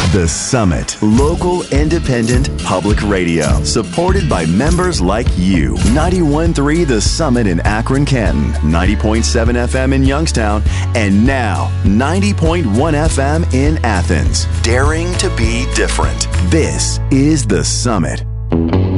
The Summit. Local, independent, public radio. Supported by members like you. 91.3 The Summit in Akron, Canton. 90.7 FM in Youngstown. And now, 90.1 FM in Athens. Daring to be different. This is The Summit.